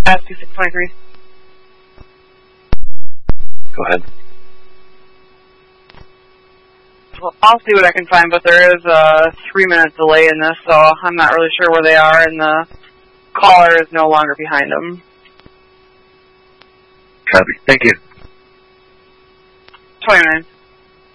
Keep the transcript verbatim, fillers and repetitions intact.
S two six twenty-three. Go ahead. Well, I'll see what I can find, but there is a three-minute delay in this, so I'm not really sure where they are, and the caller is no longer behind them. Copy. Thank you. twenty-nine.